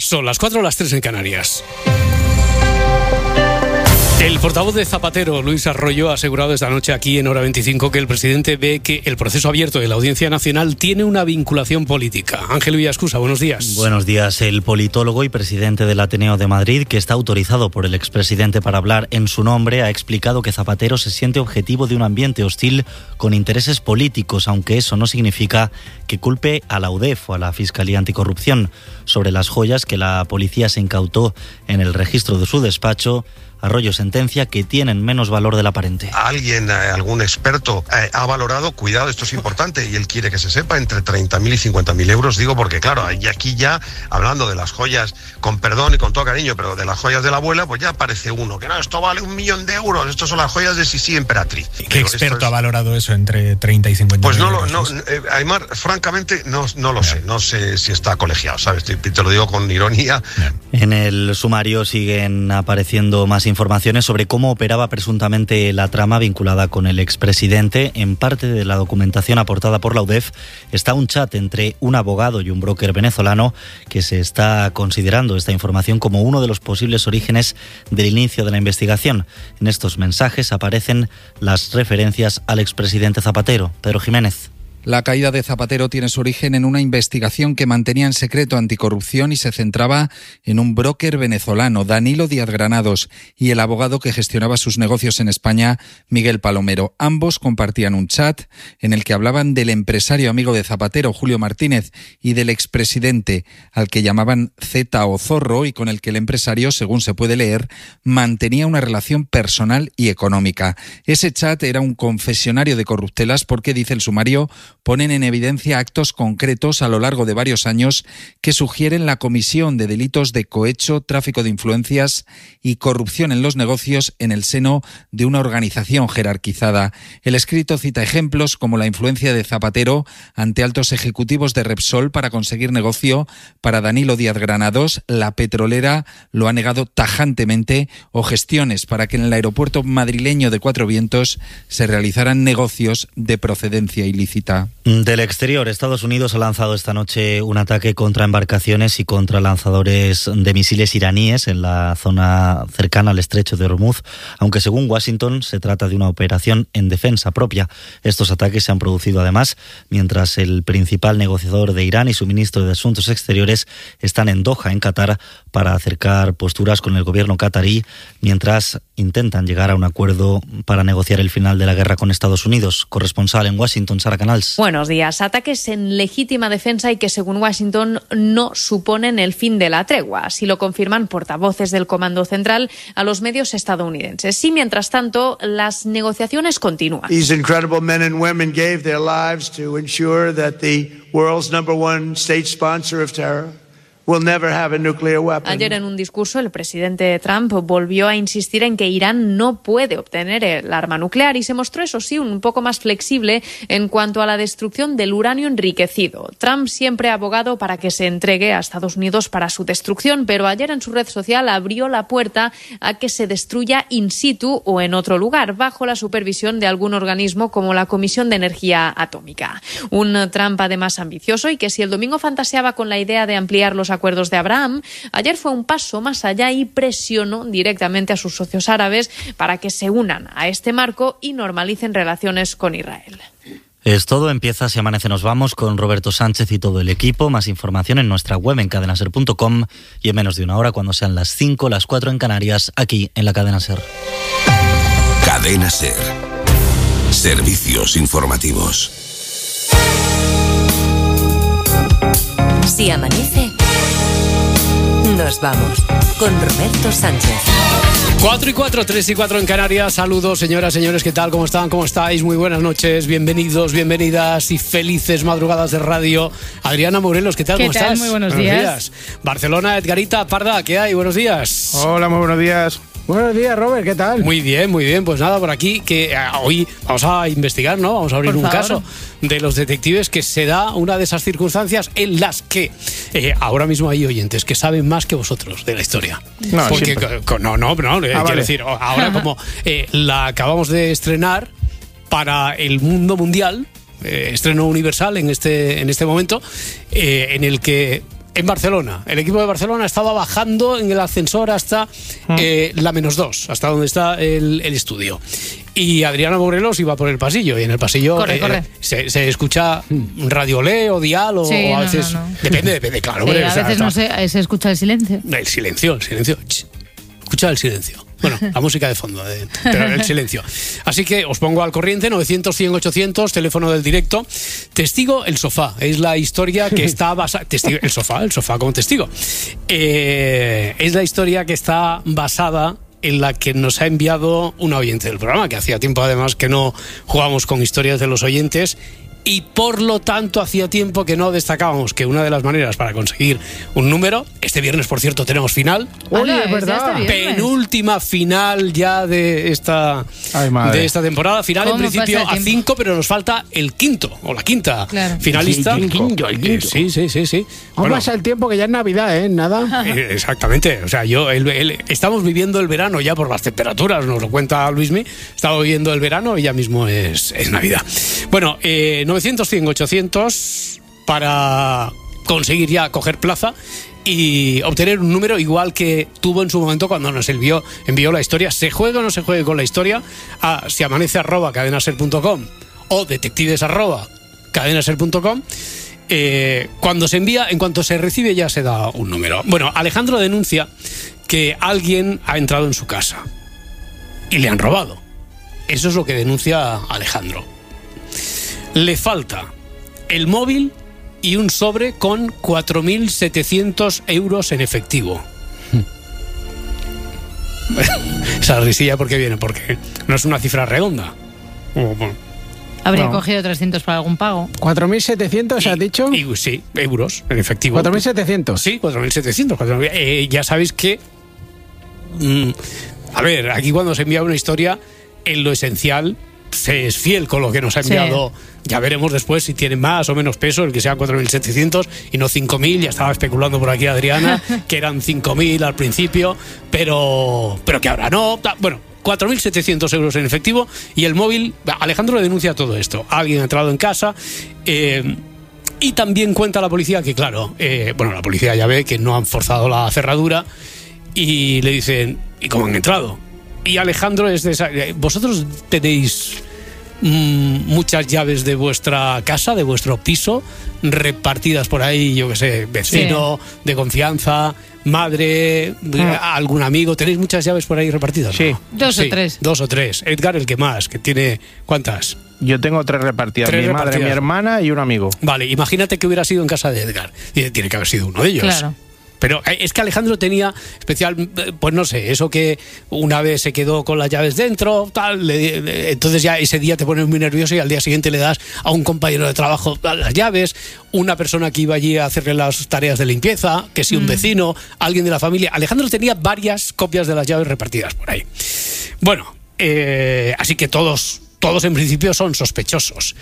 Son las 4 o las 3 en Canarias. El portavoz de Zapatero, Luis Arroyo, ha asegurado esta noche aquí en Hora 25 que el presidente ve que el proceso abierto de la Audiencia Nacional tiene una vinculación política. Ángel Villascusa, buenos días. Buenos días. El politólogo y presidente del Ateneo de Madrid, que está autorizado por el expresidente para hablar en su nombre, ha explicado que Zapatero se siente objetivo de un ambiente hostil con intereses políticos, aunque eso no significa que culpe a la UDEF o a la Fiscalía Anticorrupción. Sobre las joyas que la policía se incautó en el registro de su despacho, Arroyo sentencia que tienen menos valor del aparente. Alguien, algún experto, ha valorado, cuidado, esto es importante, y él quiere que se sepa, entre 30.000 y 50.000 euros, digo, porque claro, y aquí ya, hablando de las joyas, con perdón y con todo cariño, pero de las joyas de la abuela, pues ya aparece uno, que no, esto vale 1 millón de euros, esto son las joyas de Sisi Emperatriz. ¿Qué pero experto ha valorado eso entre 30 y 50.000 pues euros? Aymar, francamente, no lo sé, no sé si está colegiado, ¿sabes? Te lo digo con ironía. En el sumario siguen apareciendo más informaciones sobre cómo operaba presuntamente la trama vinculada con el expresidente. En parte de la documentación aportada por la UDEF está un chat entre un abogado y un broker venezolano que se está considerando esta información como uno de los posibles orígenes del inicio de la investigación. En estos mensajes aparecen las referencias al expresidente Zapatero. Pedro Jiménez. La caída de Zapatero tiene su origen en una investigación que mantenía en secreto anticorrupción y se centraba en un broker venezolano, Danilo Díaz Granados, y el abogado que gestionaba sus negocios en España, Miguel Palomero. Ambos compartían un chat en el que hablaban del empresario amigo de Zapatero, Julio Martínez, y del expresidente, al que llamaban Zeta o Zorro, y con el que el empresario, según se puede leer, mantenía una relación personal y económica. Ese chat era un confesionario de corruptelas porque, dice el sumario, ponen en evidencia actos concretos a lo largo de varios años que sugieren la comisión de delitos de cohecho, tráfico de influencias y corrupción en los negocios en el seno de una organización jerarquizada. El escrito cita ejemplos como la influencia de Zapatero ante altos ejecutivos de Repsol para conseguir negocio para Danilo Díaz Granados, la petrolera lo ha negado tajantemente, o gestiones para que en el aeropuerto madrileño de Cuatro Vientos se realizaran negocios de procedencia ilícita. Del exterior, Estados Unidos ha lanzado esta noche un ataque contra embarcaciones y contra lanzadores de misiles iraníes en la zona cercana al estrecho de Hormuz, aunque según Washington se trata de una operación en defensa propia. Estos ataques se han producido además mientras el principal negociador de Irán y su ministro de Asuntos Exteriores están en Doha, en Qatar, para acercar posturas con el gobierno qatarí, mientras intentan llegar a un acuerdo para negociar el final de la guerra con Estados Unidos. Corresponsal en Washington, Sara Canals. Buenos días. Ataques en legítima defensa y que, según Washington, no suponen el fin de la tregua. Así lo confirman portavoces del Comando Central a los medios estadounidenses. Y, mientras tanto, las negociaciones continúan. These incredible men and women gave their lives to ensure that the world's #1 state sponsor of terror will never have a nuclear weapon. Ayer, en un discurso, el presidente Trump volvió a insistir en que Irán no puede obtener el arma nuclear y se mostró, eso sí, un poco más flexible en cuanto a la destrucción del uranio enriquecido. Trump siempre ha abogado para que se entregue a Estados Unidos para su destrucción, pero ayer en su red social abrió la puerta a que se destruya in situ o en otro lugar, bajo la supervisión de algún organismo como la Comisión de Energía Atómica. Un Trump además ambicioso y que, si el domingo fantaseaba con la idea de ampliar los acuerdos de Abraham, ayer fue un paso más allá y presionó directamente a sus socios árabes para que se unan a este marco y normalicen relaciones con Israel. Es todo, empieza Si Amanece Nos Vamos con Roberto Sánchez y todo el equipo. Más información en nuestra web en cadenaser.com y en menos de una hora, cuando sean las 5, las 4 en Canarias, aquí en la Cadena Ser. Cadena Ser. Servicios informativos. Si amanece, nos vamos con Roberto Sánchez. 4 y 4, 3 y 4 en Canarias. Saludos, señoras, señores, ¿qué tal? ¿Cómo están? ¿Cómo estáis? Muy buenas noches, bienvenidos, bienvenidas y felices madrugadas de radio. Adriana Morelos, ¿qué tal? ¿Cómo estás? Muy buenos días. Barcelona, Edgarita Parda, ¿qué hay? Buenos días. Hola, muy buenos días. Buenos días, Robert, ¿qué tal? Muy bien, muy bien. Pues nada, por aquí, que hoy vamos a investigar, ¿no? Vamos a abrir un caso de los detectives, que se da una de esas circunstancias en las que ahora mismo hay oyentes que saben más que vosotros de la historia. No, porque quiero decir, ahora como la acabamos de estrenar para el mundo mundial, estreno universal en este momento, en el que en Barcelona. El equipo de Barcelona estaba bajando en el ascensor hasta la -2, hasta donde está el estudio. Y Adriana Morelos iba por el pasillo, y en el pasillo corre. Se escucha Radio Olé o Dial, o Sí, a veces... no. Depende, claro. Sí, hombre, a veces no se escucha el silencio. El silencio. Ch, escucha el silencio. Bueno, la música de fondo, pero el silencio. Así que os pongo al corriente, 900-100-800, teléfono del directo. Testigo, el sofá. Es la historia que está basada... El sofá como testigo. Es la historia que está basada en la que nos ha enviado un oyente del programa, que hacía tiempo además que no jugábamos con historias de los oyentes, y por lo tanto hacía tiempo que no destacábamos que una de las maneras para conseguir un número, este viernes por cierto tenemos final, Es verdad. penúltima final ya de esta temporada, final en principio a 5, pero nos falta el quinto o la quinta finalista. El quinto. Sí. ¿Cómo pasa el tiempo, que ya es Navidad, nada? Exactamente, o sea, estamos viviendo el verano ya por las temperaturas, nos lo cuenta Luismi, estamos viviendo el verano y ya mismo es Navidad. Bueno, 900-100-800 para conseguir ya coger plaza y obtener un número igual que tuvo en su momento cuando nos envió la historia. Se juegue o no se juegue con la historia, a siamanece@cadenaser.com o detectives@cadenaser.com. Cuando se envía, en cuanto se recibe, ya se da un número. Bueno, Alejandro denuncia que alguien ha entrado en su casa y le han robado. Eso es lo que denuncia Alejandro. Le falta el móvil y un sobre con 4.700 euros en efectivo. Esa risilla, ¿por qué viene? Porque no es una cifra redonda. Habría cogido 300 para algún pago. 4.700, ¿has dicho? Sí, euros en efectivo. 4.700. Sí, 4.700. Ya sabéis que... a ver, aquí cuando se envía una historia, en lo esencial se es fiel con lo que nos ha enviado. Sí. Ya veremos después si tiene más o menos peso el que sea 4.700 y no 5.000. Ya estaba especulando por aquí Adriana que eran 5.000 al principio, pero que ahora no. Bueno, 4.700 euros en efectivo y el móvil. Alejandro le denuncia todo esto. Alguien ha entrado en casa y también cuenta la policía que, claro, la policía ya ve que no han forzado la cerradura y le dicen, ¿y cómo han entrado? Y Alejandro es de esa... ¿Vosotros tenéis muchas llaves de vuestra casa, de vuestro piso, repartidas por ahí, yo qué sé, vecino, de confianza, madre, algún amigo? ¿Tenéis muchas llaves por ahí repartidas? Sí. ¿No? Dos o tres. 2 o 3. Edgar, el que más, que tiene... ¿Cuántas? Yo tengo 3 repartidas. Mi madre, mi hermana y un amigo. Vale, imagínate que hubiera sido en casa de Edgar. Tiene que haber sido uno de ellos. Claro. Pero es que Alejandro tenía especial, pues no sé, eso que una vez se quedó con las llaves dentro, tal, entonces ya ese día te pones muy nervioso y al día siguiente le das a un compañero de trabajo las llaves, una persona que iba allí a hacerle las tareas de limpieza, que si un vecino, alguien de la familia. Alejandro tenía varias copias de las llaves repartidas por ahí. Bueno, así que todos en principio son sospechosos.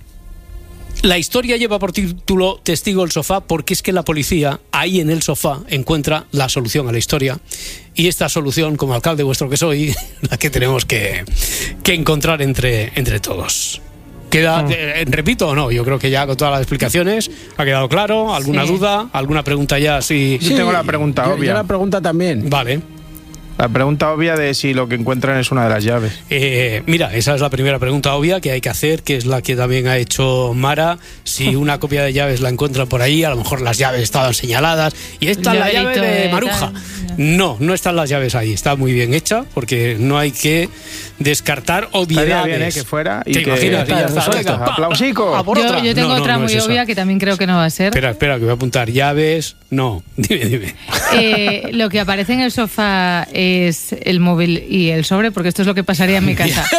La historia lleva por título Testigo el sofá, porque es que la policía ahí en el sofá encuentra la solución a la historia, y esta solución, como alcalde vuestro que soy, la que tenemos que encontrar entre todos. ¿Queda, repito o no? Yo creo que ya con todas las explicaciones ha quedado claro. ¿Alguna duda? ¿Alguna pregunta ya? Sí, tengo la pregunta obvia. Yo la pregunta también. Vale. La pregunta obvia de si lo que encuentran es una de las llaves. Mira, esa es la primera pregunta obvia que hay que hacer, que es la que también ha hecho Mara. Si una copia de llaves la encuentran por ahí, a lo mejor las llaves estaban señaladas y esta es la llave de Maruja. No están las llaves ahí. Está muy bien hecha, porque no hay que descartar obviedades. Estaría bien, que fuera y ¿te que imaginas? Ya está, aplausico. Yo tengo otra muy obvia que también creo que no va a ser. Espera, que voy a apuntar. Llaves, no. Dime. Lo que aparece en el sofá es el móvil y el sobre, porque esto es lo que pasaría en mi casa.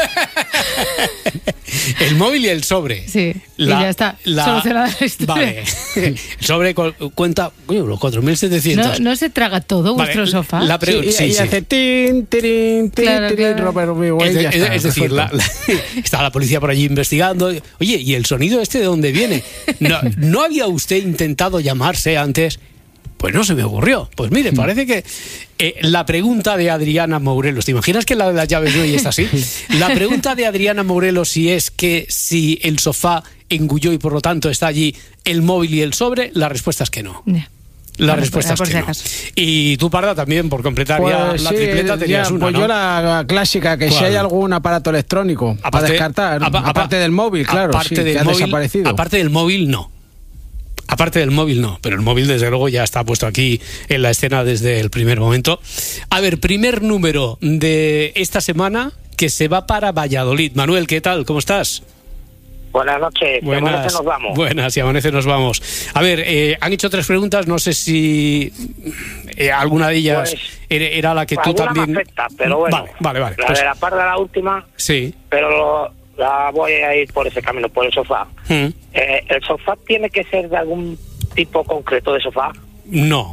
El móvil y el sobre. Sí, y ya está solucionada la historia. Vale. El sobre cuenta, los 4.700. ¿No se traga todo vuestro sofá? Sí, hace tin, tirin, claro. Robert es decir, está la policía por allí investigando. Oye, ¿y el sonido de dónde viene? ¿No había usted intentado llamarse antes? Pues no se me ocurrió. Pues mire, parece que la pregunta de Adriana Morelos, ¿te imaginas que la de las llaves no está así? La pregunta de Adriana Morelos si el sofá engulló y por lo tanto está allí el móvil y el sobre, la respuesta es que no. La respuesta es que no. Y tú, Parda, también, por completar ya la tripleta, tenías una, pues ¿no? yo la clásica, que si hay algún aparato electrónico para descartar, aparte del móvil, claro, aparte del que ha móvil, desaparecido. Aparte del móvil, no. Aparte del móvil, no. Pero el móvil, desde luego, ya está puesto aquí en la escena desde el primer momento. A ver, primer número de esta semana que se va para Valladolid. Manuel, ¿qué tal? ¿Cómo estás? Buenas noches. Buenas, si amanece nos vamos. Buenas, si amanece nos vamos. A ver, han hecho 3 preguntas, no sé si alguna de ellas era la que tú también... Me afecta, pero bueno. Vale. La de la Parda, la última. Sí. Pero la voy a ir por ese camino, por el sofá. ¿El sofá tiene que ser de algún tipo concreto de sofá? No.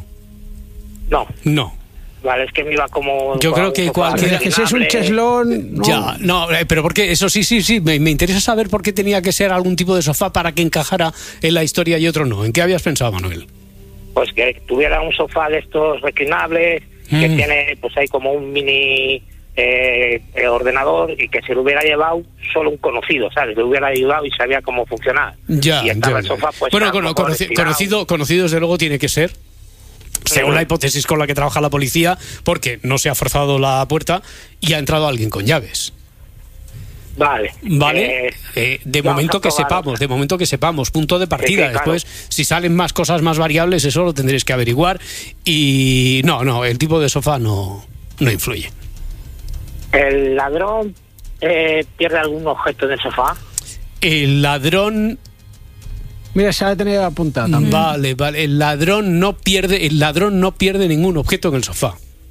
Vale, es que me iba como... Yo creo que cualquiera... Que si es un cheslón... No. Ya, no, pero porque eso sí, me interesa saber por qué tenía que ser algún tipo de sofá para que encajara en la historia y otro no. ¿En qué habías pensado, Manuel? Pues que tuviera un sofá de estos reclinables, que tiene pues ahí como un mini ordenador, y que se lo hubiera llevado solo un conocido, ¿sabes? Lo hubiera llevado y sabía cómo funcionar. Y estaba el sofá pues... Bueno, conocido desde luego tiene que ser, según la hipótesis con la que trabaja la policía, porque no se ha forzado la puerta y ha entrado alguien con llaves. Vale. De momento que sepamos, punto de partida. Después, si salen más cosas, más variables, eso lo tendréis que averiguar. Y no, el tipo de sofá no influye. ¿El ladrón pierde algún objeto del sofá? El ladrón... Mira, se ha tenido apuntada también. Vale. El ladrón no pierde ningún objeto en el sofá.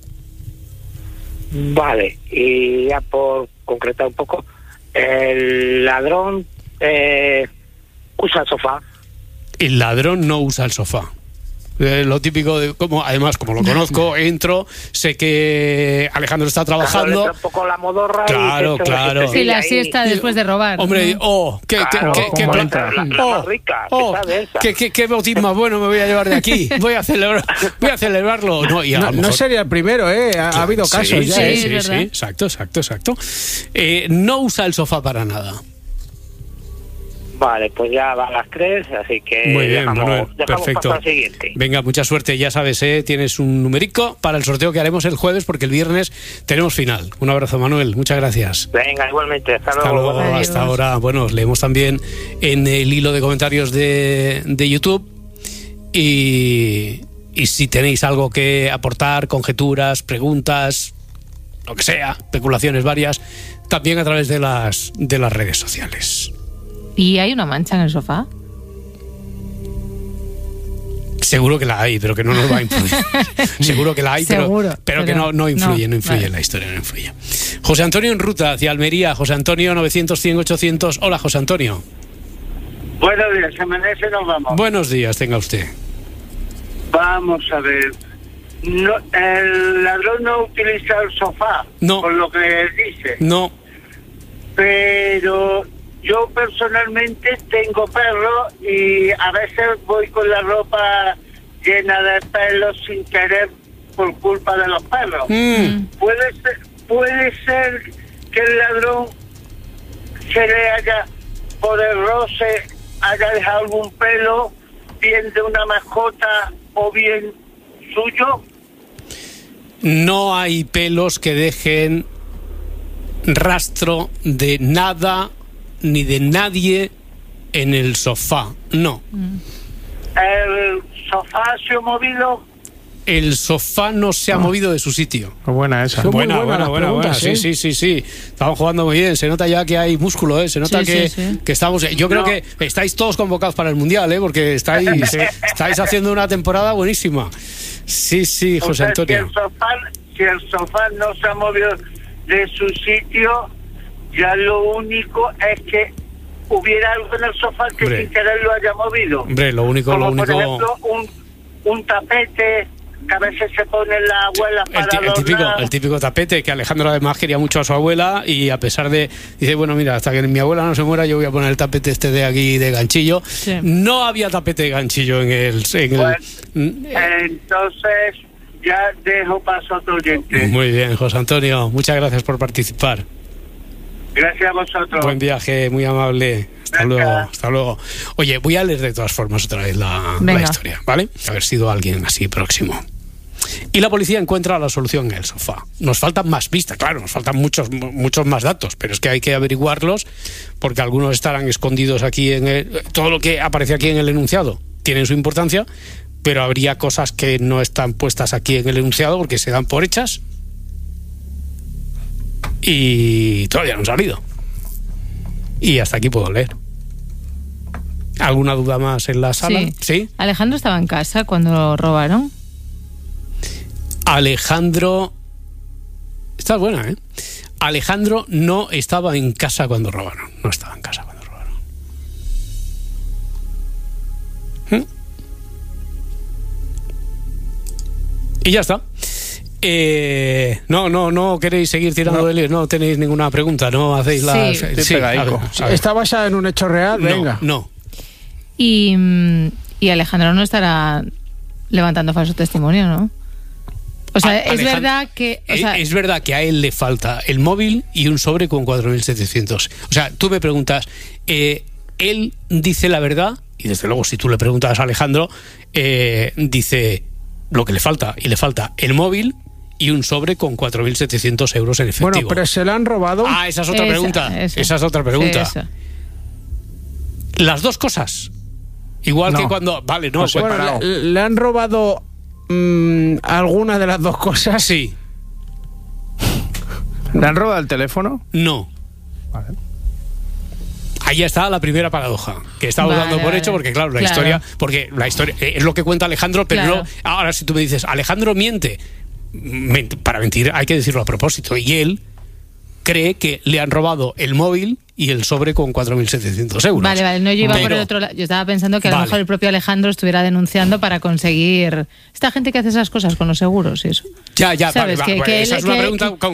Vale, y ya por concretar un poco, el ladrón usa el sofá. El ladrón no usa el sofá. Lo típico de además como lo conozco, entro, sé que Alejandro está trabajando. Claro, un poco la modorra. Claro. Sí, la siesta después de robar. Hombre, qué botín más bueno me voy a llevar de aquí. Voy a celebrarlo. No sería el primero, ha habido casos ya. Sí, exacto. No usa el sofá para nada. Vale, pues ya van las 3, así que muy bien, Manuel, perfecto. Al siguiente. Venga, mucha suerte, ya sabes, tienes un numerico para el sorteo que haremos el jueves, porque el viernes tenemos final. Un abrazo, Manuel, muchas gracias. Venga, igualmente, hasta luego. Hasta ahora. Bueno, os leemos también en el hilo de comentarios de YouTube, y si tenéis algo que aportar, conjeturas, preguntas, lo que sea, especulaciones varias, también a través de las redes sociales. ¿Y hay una mancha en el sofá? Seguro que la hay, pero que no nos va a influir. Seguro que la hay, pero que no influye en la historia, no influye. José Antonio en ruta hacia Almería. José Antonio, 900-100-800. Hola, José Antonio. Buenos días, se amanece, nos vamos. Buenos días, tenga usted. Vamos a ver. No, el ladrón no utiliza el sofá, por lo que dice. No. Pero... yo personalmente tengo perro y a veces voy con la ropa llena de pelos sin querer por culpa de los perros. Puede ser que el ladrón por el roce haya dejado algún pelo, bien de una mascota o bien suyo. No hay pelos que dejen rastro de nada ni de nadie en el sofá, no. ¿El sofá se ha movido? El sofá no se ha movido de su sitio. Buena esa. Buena. Sí. Estamos jugando muy bien. Se nota ya que hay músculo, Se nota que estamos... Yo creo que estáis todos convocados para el Mundial, porque estáis haciendo una temporada buenísima. Sí, José Antonio. Si el sofá no se ha movido de su sitio, ya lo único es que hubiera algo en el sofá que sin querer lo haya movido. Hombre, lo único... Por ejemplo, un tapete que a veces se pone la abuela para el típico tapete que Alejandro además quería mucho a su abuela, y a pesar de... Dice, bueno, mira, hasta que mi abuela no se muera yo voy a poner el tapete de aquí de ganchillo. Sí. No había tapete de ganchillo en el... Entonces... ya dejo paso a otro oyente. Muy bien, José Antonio, muchas gracias por participar. Gracias a vosotros. Buen viaje, muy amable. Hasta luego. Oye, voy a leer de todas formas otra vez la historia, ¿vale? Haber sido alguien así próximo. Y la policía encuentra la solución en el sofá. Nos faltan más pistas, claro, nos faltan muchos más datos, pero es que hay que averiguarlos porque algunos estarán escondidos aquí todo lo que aparece aquí en el enunciado tiene su importancia, pero habría cosas que no están puestas aquí en el enunciado porque se dan por hechas y todavía no han salido. Y hasta aquí puedo leer. ¿Alguna duda más en la sala? ¿Sí? ¿Alejandro estaba en casa cuando lo robaron? Alejandro... Esta es buena, ¿eh? Alejandro no estaba en casa cuando robaron. No estaba en casa cuando robaron. Y ya está. No queréis seguir tirando de líos, no tenéis ninguna pregunta, no hacéis las... Sí, a ver. ¿Está basada en un hecho real? Venga. No. Y Alejandro no estará levantando falso testimonio, ¿no? O sea, es verdad que... es verdad que a él le falta el móvil y un sobre con 4.700. O sea, tú me preguntas, él dice la verdad, y desde luego si tú le preguntas a Alejandro, dice lo que le falta, y le falta el móvil y un sobre con 4.700 euros en efectivo. Bueno, pero ¿se lo han robado? Esa es otra pregunta. Esa es otra pregunta. Sí, las dos cosas. Igual que cuando... Vale, no, bueno, ¿le han robado alguna de las dos cosas? Sí. ¿Le han robado el teléfono? No. Vale. Ahí está la primera paradoja, que estamos dando por hecho, porque claro, la historia es lo que cuenta Alejandro, pero no. Ahora si tú me dices, Alejandro miente, para mentir hay que decirlo a propósito, y él cree que le han robado el móvil y el sobre con 4.700 euros. Vale, no, yo iba por el otro lado. Yo estaba pensando que a lo mejor el propio Alejandro estuviera denunciando para conseguir... Esta gente que hace esas cosas con los seguros y eso. Ya, ¿sabes? Vale, esa es una pregunta